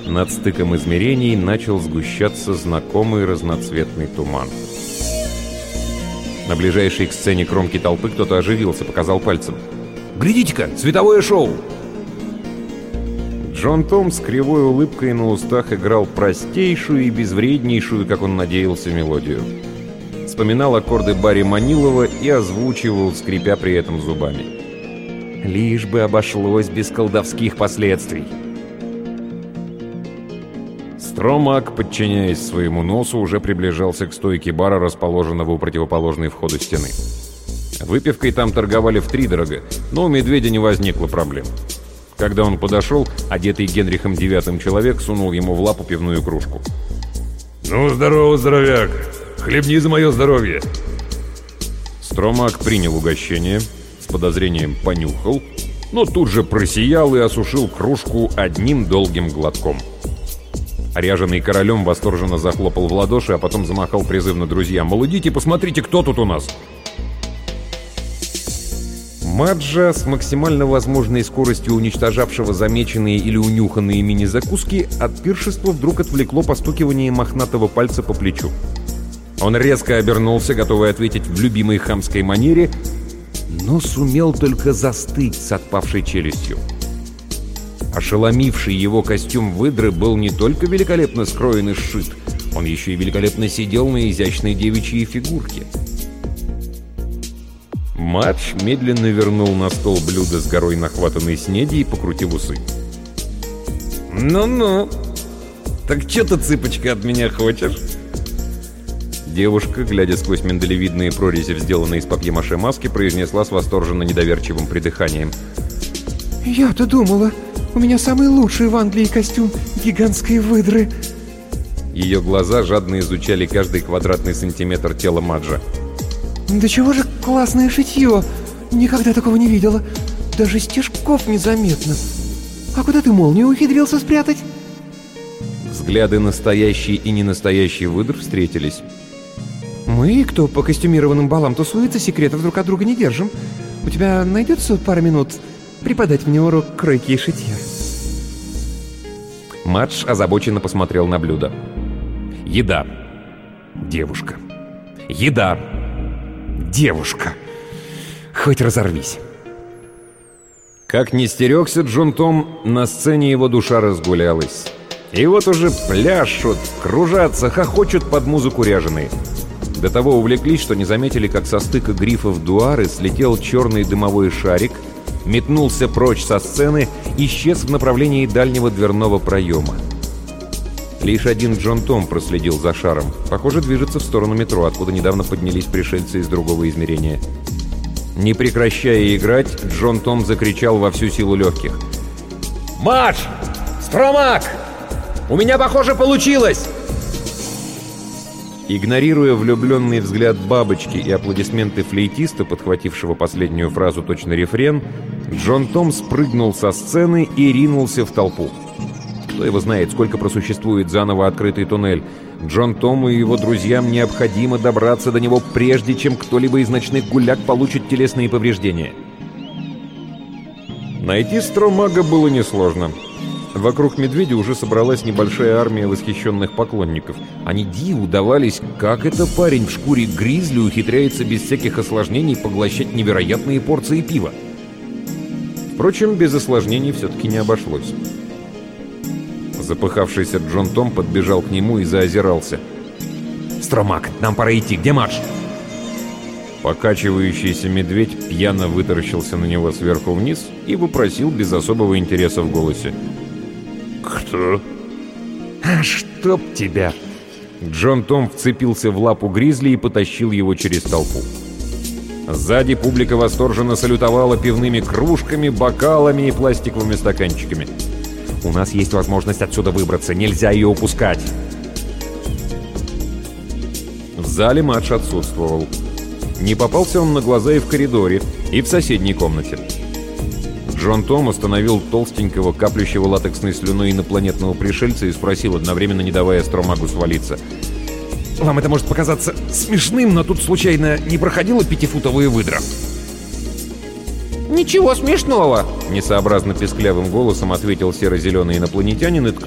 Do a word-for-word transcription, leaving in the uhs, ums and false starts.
Над стыком измерений начал сгущаться знакомый разноцветный туман. На ближайшей к сцене кромки толпы кто-то оживился, показал пальцем. «Глядите-ка, световое шоу!» Джон Том с кривой улыбкой на устах играл простейшую и безвреднейшую, как он надеялся, мелодию. Вспоминал аккорды Барри Манилова и озвучивал, скрипя при этом зубами. Лишь бы обошлось без колдовских последствий. Стромак, подчиняясь своему носу, уже приближался к стойке бара, расположенного у противоположной входу стены. Выпивкой там торговали втридорога, но у медведя не возникло проблем. Когда он подошел, одетый Генрихом девятым человек сунул ему в лапу пивную кружку. «Ну, здорово, здоровяк! Хлебни за мое здоровье!» Стромак принял угощение, с подозрением понюхал, но тут же просиял и осушил кружку одним долгим глотком. Ряженый королем восторженно захлопал в ладоши, а потом замахал призывно друзьям. «Мол, идите, посмотрите, кто тут у нас!» Маджа, с максимально возможной скоростью уничтожавшего замеченные или унюханные мини-закуски, от пиршества вдруг отвлекло постукивание мохнатого пальца по плечу. Он резко обернулся, готовый ответить в любимой хамской манере, но сумел только застыть с отпавшей челюстью. Ошеломивший его костюм выдры был не только великолепно скроен и сшит, он еще и великолепно сидел на изящной девичьей фигурке. Мадж медленно вернул на стол блюдо с горой нахватанной снеди и покрутил усы. «Ну-ну, так что ты, цыпочка, от меня хочешь?» Девушка, глядя сквозь миндалевидные прорези в сделанной из папье-маше маски, произнесла с восторженно недоверчивым придыханием. «Я-то думала, у меня самый лучший в Англии костюм гигантской выдры». Ее глаза жадно изучали каждый квадратный сантиметр тела Маджа. «Да чего же классное шитье! Никогда такого не видела. Даже стежков незаметно. А куда ты молнию ухитрился спрятать?» Взгляды настоящей и ненастоящей выдр встретились. «Мы, кто по костюмированным балам тусуется, секретов друг от друга не держим. У тебя найдется пара минут преподать мне урок кройки и шитья?» Мадж озабоченно посмотрел на блюдо. Еда. Девушка. Еда. Девушка. Хоть разорвись. Как не стерегся Джон Том, на сцене его душа разгулялась. И вот уже пляшут, кружатся, хохочут под музыку ряженые. До того увлеклись, что не заметили, как со стыка грифов дуары слетел черный дымовой шарик, метнулся прочь со сцены, исчез в направлении дальнего дверного проема. Лишь один Джон Том проследил за шаром. Похоже, движется в сторону метро, откуда недавно поднялись пришельцы из другого измерения. Не прекращая играть, Джон Том закричал во всю силу легких. «Мадж! Стромак! У меня, похоже, получилось!» Игнорируя влюбленный взгляд бабочки и аплодисменты флейтиста, подхватившего последнюю фразу точно рефрен, Джон Том спрыгнул со сцены и ринулся в толпу. Кто его знает, сколько просуществует заново открытый туннель. Джон Тому и его друзьям необходимо добраться до него, прежде чем кто-либо из ночных гуляк получит телесные повреждения. Найти Стромага было несложно. Вокруг медведя уже собралась небольшая армия восхищенных поклонников. Они диву давались, как это парень в шкуре гризли ухитряется без всяких осложнений поглощать невероятные порции пива. Впрочем, без осложнений все-таки не обошлось. Запыхавшийся Джон Том подбежал к нему и заозирался. «Стромак, нам пора идти. Где Мадж?» Покачивающийся медведь пьяно вытаращился на него сверху вниз и вопросил без особого интереса в голосе. «Кто?» «А чтоб тебя!» Джон Том вцепился в лапу гризли и потащил его через толпу. Сзади публика восторженно салютовала пивными кружками, бокалами и пластиковыми стаканчиками. «У нас есть возможность отсюда выбраться, нельзя ее упускать!» В зале Мадж отсутствовал. Не попался он на глаза и в коридоре, и в соседней комнате. Джон Том остановил толстенького, каплющего латексной слюной инопланетного пришельца и спросил, одновременно не давая Стромагу свалиться. «Вам это может показаться смешным, но тут случайно не проходила пятифутовая выдра?» «Ничего смешного!» — несообразно песклявым голосом ответил серо-зеленый инопланетянин и